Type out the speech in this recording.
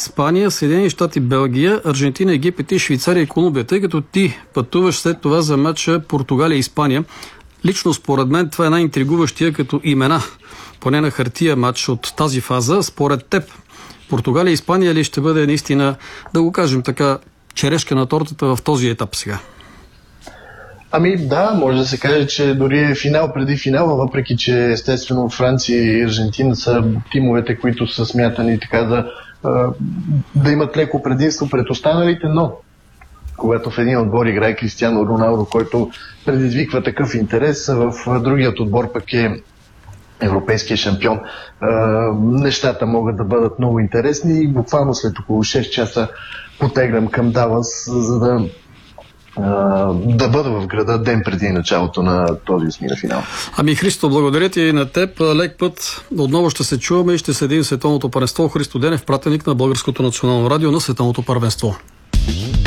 Испания, Съединени щати, Белгия, Аржентина, Египет и Швейцария и Колумбия. Тъй като ти пътуваш след това за матча Португалия-Испания, лично според мен това е най-интригуващия като имена, поне на хартия матч от тази фаза. Според теб, Португалия-Испания ли ще бъде наистина, да го кажем така, черешка на тортата в този етап сега? Да, може да се каже, че дори е финал преди финала, въпреки че естествено Франция и Аржентина са тимовете, които са смятани така да имат леко предимство пред останалите, но когато в един отбор играе Кристиано Роналдо, който предизвиква такъв интерес, в другият отбор пък е европейския шампион, нещата могат да бъдат много интересни и буквално след около 6 часа потеглям към Далас, за да бъда в града ден преди началото на този осмина финал. Христо, благодаря ти и на теб. Лек път. Отново ще се чуваме и ще следим световното първенство. Христо Денев, пратеник на Българското национално радио на световното първенство.